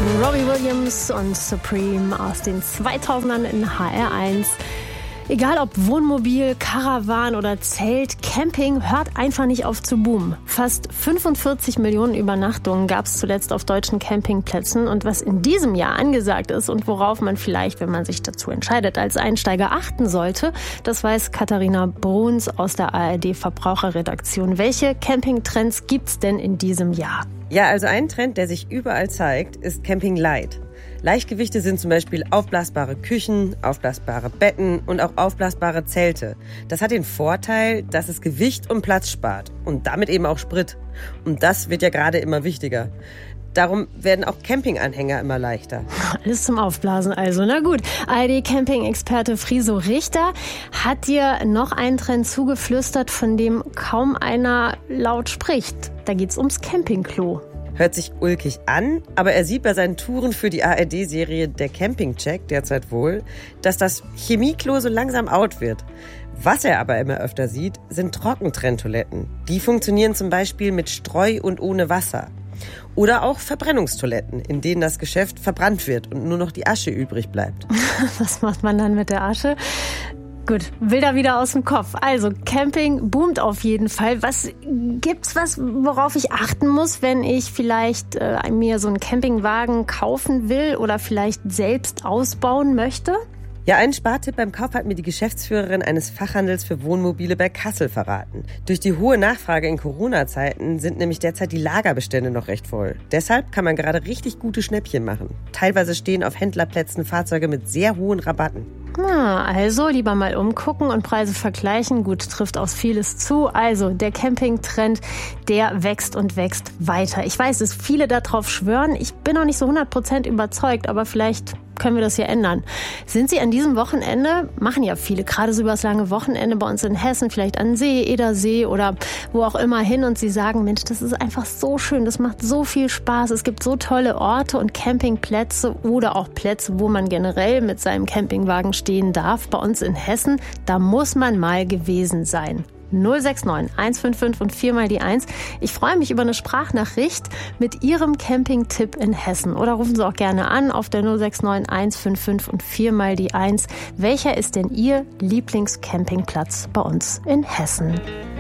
Robbie Williams und Supreme aus den 2000ern in HR1. Egal ob Wohnmobil, Caravan oder Zelt, Camping hört einfach nicht auf zu boomen. Fast 45 Millionen Übernachtungen gab es zuletzt auf deutschen Campingplätzen. Und was in diesem Jahr angesagt ist und worauf man vielleicht, wenn man sich dazu entscheidet, als Einsteiger achten sollte, das weiß Katharina Bruns aus der ARD Verbraucherredaktion. Welche Campingtrends gibt's denn in diesem Jahr? Ja, also ein Trend, der sich überall zeigt, ist Camping Light. Leichtgewichte sind zum Beispiel aufblasbare Küchen, aufblasbare Betten und auch aufblasbare Zelte. Das hat den Vorteil, dass es Gewicht und Platz spart und damit eben auch Sprit. Und das wird ja gerade immer wichtiger. Darum werden auch Campinganhänger immer leichter. Alles zum Aufblasen also. Na gut, ARD-Camping-Experte Friso Richter hat dir noch einen Trend zugeflüstert, von dem kaum einer laut spricht. Da geht's ums Campingklo. Hört sich ulkig an, aber er sieht bei seinen Touren für die ARD-Serie Der Campingcheck derzeit wohl, dass das Chemieklo so langsam out wird. Was er aber immer öfter sieht, sind Trockentrenntoiletten. Die funktionieren zum Beispiel mit Streu und ohne Wasser. Oder auch Verbrennungstoiletten, in denen das Geschäft verbrannt wird und nur noch die Asche übrig bleibt. Was macht man dann mit der Asche? Gut, Bilder wieder aus dem Kopf. Also Camping boomt auf jeden Fall. Was gibt's worauf ich achten muss, wenn ich vielleicht mir so einen Campingwagen kaufen will oder vielleicht selbst ausbauen möchte? Ja, einen Spartipp beim Kauf hat mir die Geschäftsführerin eines Fachhandels für Wohnmobile bei Kassel verraten. Durch die hohe Nachfrage in Corona-Zeiten sind nämlich derzeit die Lagerbestände noch recht voll. Deshalb kann man gerade richtig gute Schnäppchen machen. Teilweise stehen auf Händlerplätzen Fahrzeuge mit sehr hohen Rabatten. Also lieber mal umgucken und Preise vergleichen. Gut, trifft aus vieles zu. Also der Campingtrend, der wächst und wächst weiter. Ich weiß, dass viele darauf schwören. Ich bin noch nicht so 100% überzeugt, aber vielleicht können wir das hier ändern. Sind Sie an diesem Wochenende, machen ja viele, gerade so über das lange Wochenende bei uns in Hessen, vielleicht an See, Edersee oder wo auch immer hin und Sie sagen, Mensch, das ist einfach so schön, das macht so viel Spaß, es gibt so tolle Orte und Campingplätze oder auch Plätze, wo man generell mit seinem Campingwagen stehen darf. Bei uns in Hessen, da muss man mal gewesen sein. 069 155 und 4 mal die 1. Ich freue mich über eine Sprachnachricht mit Ihrem Campingtipp in Hessen. Oder rufen Sie auch gerne an auf der 069 155 und 4 mal die 1. Welcher ist denn Ihr Lieblingscampingplatz bei uns in Hessen?